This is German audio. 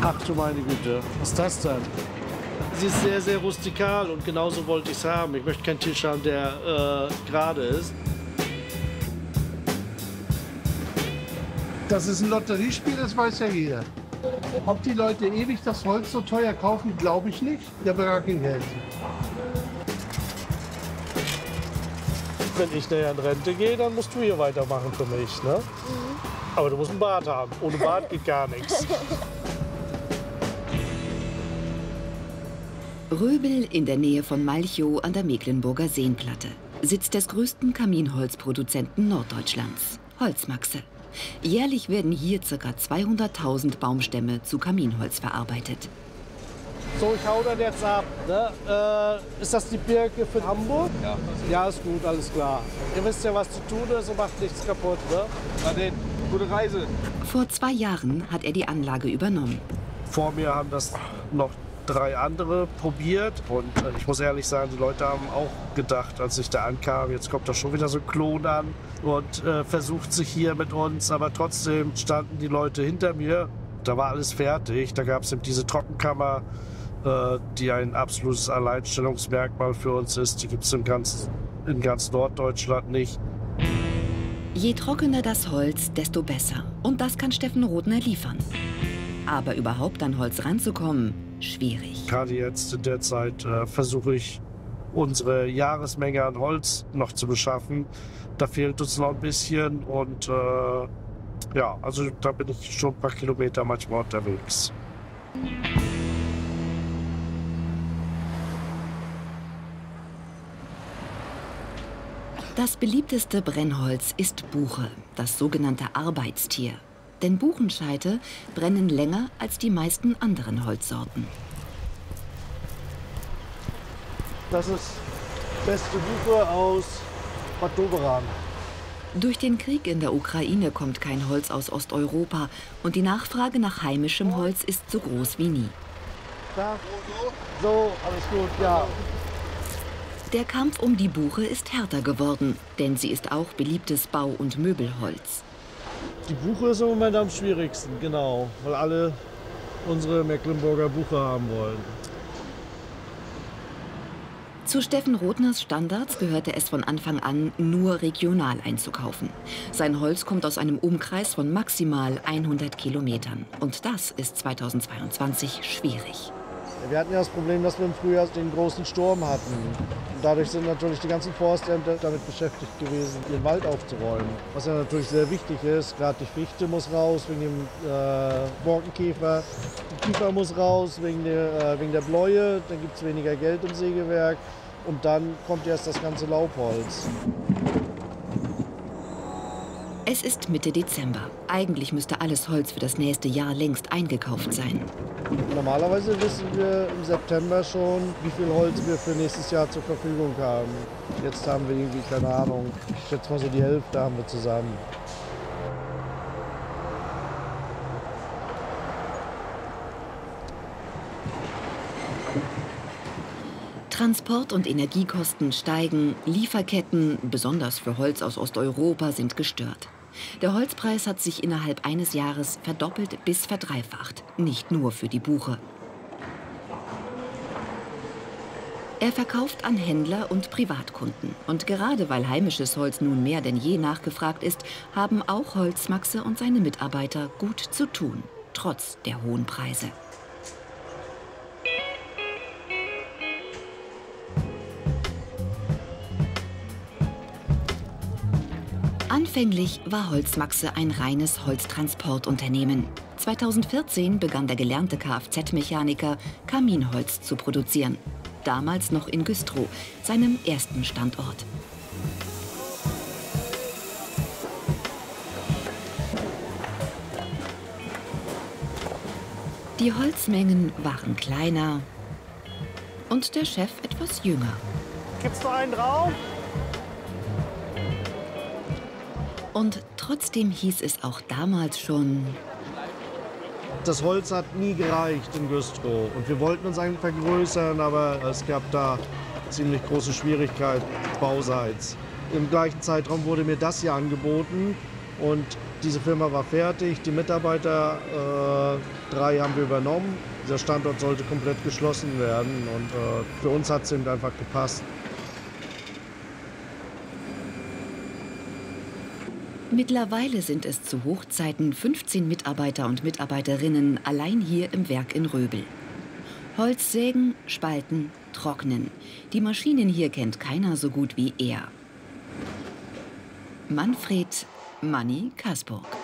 Ach du meine Güte, was ist das denn? Sie ist sehr, sehr rustikal und genauso wollte ich es haben. Ich möchte keinen Tisch haben, der gerade ist. Das ist ein Lotteriespiel, das weiß ja jeder. Ob die Leute ewig das Holz so teuer kaufen, glaube ich nicht. Der Betrag kein Geld. Wenn ich nachher in Rente gehe, dann musst du hier weitermachen für mich, ne? Aber du musst einen Bart haben. Ohne Bart geht gar nichts. Röbel in der Nähe von Malchow an der Mecklenburger Seenplatte. Sitz des größten Kaminholzproduzenten Norddeutschlands, Holzmaxe. Jährlich werden hier ca. 200.000 Baumstämme zu Kaminholz verarbeitet. So, ich hau dann jetzt ab. Ne? Ist das die Birke für Hamburg? Ja. Ja, ist gut, alles klar. Ihr wisst ja, was zu tun ist und macht nichts kaputt, ne? Na denn, gute Reise. Vor 2 Jahren hat er die Anlage übernommen. Vor mir haben das noch 3 andere probiert und ich muss ehrlich sagen, die Leute haben auch gedacht, als ich da ankam, jetzt kommt da schon wieder so ein Klon an und versucht sich hier mit uns, aber trotzdem standen die Leute hinter mir, da war alles fertig, da gab es eben diese Trockenkammer, die ein absolutes Alleinstellungsmerkmal für uns ist, die gibt es in ganz Norddeutschland nicht. Je trockener das Holz, desto besser. Und das kann Steffen Rodner liefern. Aber überhaupt an Holz ranzukommen, schwierig. Gerade jetzt in der Zeit versuche ich, unsere Jahresmenge an Holz noch zu beschaffen. Da fehlt uns noch ein bisschen und ja, also da bin ich schon ein paar Kilometer manchmal unterwegs. Das beliebteste Brennholz ist Buche, das sogenannte Arbeitstier. Denn Buchenscheite brennen länger als die meisten anderen Holzsorten. Das ist beste Buche aus Bad Doberan. Durch den Krieg in der Ukraine kommt kein Holz aus Osteuropa und die Nachfrage nach heimischem Holz ist so groß wie nie. Da. So, alles gut, ja. Der Kampf um die Buche ist härter geworden, denn sie ist auch beliebtes Bau- und Möbelholz. Die Buche ist im Moment am schwierigsten, genau, weil alle unsere Mecklenburger Buche haben wollen. Zu Steffen Rodners Standards gehörte es von Anfang an, nur regional einzukaufen. Sein Holz kommt aus einem Umkreis von maximal 100 Kilometern. Und das ist 2022 schwierig. Wir hatten ja das Problem, dass wir im Frühjahr den großen Sturm hatten. Und dadurch sind natürlich die ganzen Forstämter damit beschäftigt gewesen, den Wald aufzuräumen. Was ja natürlich sehr wichtig ist, gerade die Fichte muss raus wegen dem Borkenkäfer. Die Kiefer muss raus wegen der Bläue, dann gibt es weniger Geld im Sägewerk. Und dann kommt erst das ganze Laubholz. Es ist Mitte Dezember. Eigentlich müsste alles Holz für das nächste Jahr längst eingekauft sein. Normalerweise wissen wir im September schon, wie viel Holz wir für nächstes Jahr zur Verfügung haben. Jetzt haben wir irgendwie, keine Ahnung, ich schätze mal so die Hälfte haben wir zusammen. Transport- und Energiekosten steigen, Lieferketten, besonders für Holz aus Osteuropa, sind gestört. Der Holzpreis hat sich innerhalb eines Jahres verdoppelt bis verdreifacht, nicht nur für die Buche. Er verkauft an Händler und Privatkunden. Und gerade weil heimisches Holz nun mehr denn je nachgefragt ist, haben auch Holzmaxe und seine Mitarbeiter gut zu tun, trotz der hohen Preise. Anfänglich war Holzmaxe ein reines Holztransportunternehmen. 2014 begann der gelernte Kfz-Mechaniker, Kaminholz zu produzieren. Damals noch in Güstrow, seinem ersten Standort. Die Holzmengen waren kleiner und der Chef etwas jünger. Gibt's noch einen drauf? Und trotzdem hieß es auch damals schon: Das Holz hat nie gereicht in Güstrow. Und wir wollten uns eigentlich vergrößern, aber es gab da ziemlich große Schwierigkeiten bauseits. Im gleichen Zeitraum wurde mir das hier angeboten. Und diese Firma war fertig, die Mitarbeiter, 3 haben wir übernommen. Dieser Standort sollte komplett geschlossen werden und für uns hat es eben einfach gepasst. Mittlerweile sind es zu Hochzeiten 15 Mitarbeiter und Mitarbeiterinnen allein hier im Werk in Röbel. Holz sägen, spalten, trocknen. Die Maschinen hier kennt keiner so gut wie er. Manfred Manni Kasburg.